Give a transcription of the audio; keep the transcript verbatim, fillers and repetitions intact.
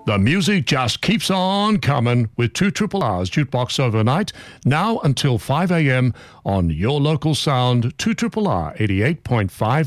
The music just keeps on coming with two Triple R's Jukebox Overnight, now until five a.m. on your local sound, two Triple R eighty-eight point five